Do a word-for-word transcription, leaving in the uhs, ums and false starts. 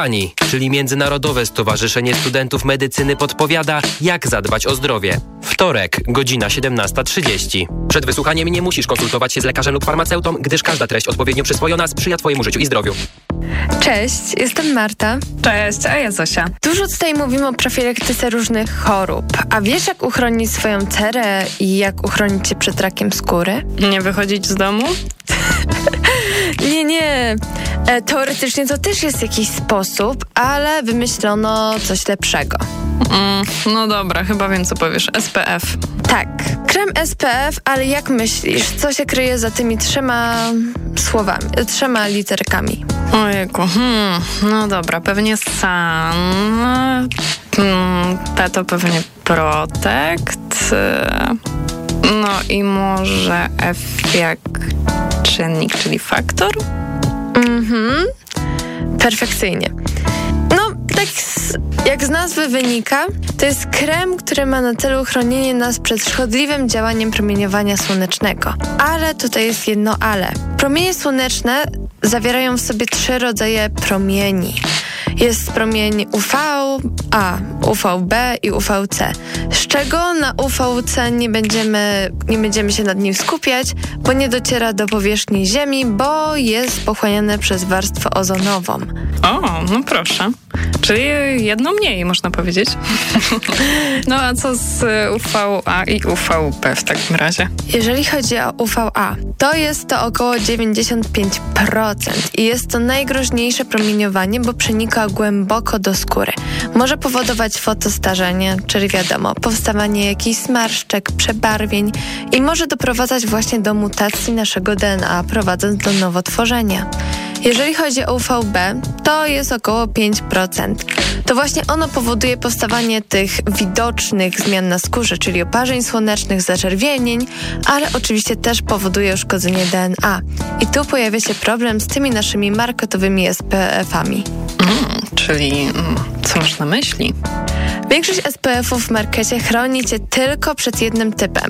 ANI, czyli Międzynarodowe Stowarzyszenie Studentów Medycyny podpowiada, jak zadbać o zdrowie. Wtorek, godzina siedemnasta trzydzieści. Przed wysłuchaniem nie musisz konsultować się z lekarzem lub farmaceutą, gdyż każda treść odpowiednio przyswojona sprzyja Twojemu życiu i zdrowiu. Cześć, jestem Marta. Cześć, a ja Zosia. Dużo tutaj mówimy o profilaktyce różnych chorób. A wiesz, jak uchronić swoją cerę i jak uchronić się przed rakiem skóry? Nie wychodzić z domu? Nie, nie. E, teoretycznie to też jest jakiś sposób, ale wymyślono coś lepszego. Mm, no dobra, chyba wiem, co powiesz. S P F. Tak, krem S P F, ale jak myślisz, co się kryje za tymi trzema słowami, trzema literkami? Ojejku, hmm, no dobra, pewnie sun, hmm, P to pewnie protect, no i może F jak czynnik, czyli faktor? Mhm, perfekcyjnie. No, tak z, jak z nazwy wynika, to jest krem, który ma na celu chronienie nas przed szkodliwym działaniem promieniowania słonecznego. Ale tutaj jest jedno ale. Promienie słoneczne zawierają w sobie trzy rodzaje promieni. Jest promień U V A, U V B i U V C. Z czego na U V C nie będziemy, nie będziemy się nad nim skupiać, bo nie dociera do powierzchni Ziemi, bo jest pochłaniane przez warstwę ozonową. O, no proszę. Czyli jedno mniej, można powiedzieć. No a co z U V A i U V B w takim razie? Jeżeli chodzi o U V A, to jest to około dziewięćdziesiąt pięć procent i jest to najgroźniejsze promieniowanie, bo przenika głęboko do skóry. Może powodować fotostarzenie, czyli wiadomo, powstawanie jakichś zmarszczek, przebarwień i może doprowadzać właśnie do mutacji naszego D N A, prowadząc do nowotworzenia. Jeżeli chodzi o U V B, to jest około pięć procent. To właśnie ono powoduje powstawanie tych widocznych zmian na skórze, czyli oparzeń słonecznych, zaczerwienień, ale oczywiście też powoduje uszkodzenie D N A. I tu pojawia się problem z tymi naszymi marketowymi S P F-ami. Mm, czyli mm, co masz na myśli? Większość S P F-ów w markecie chroni cię tylko przed jednym typem,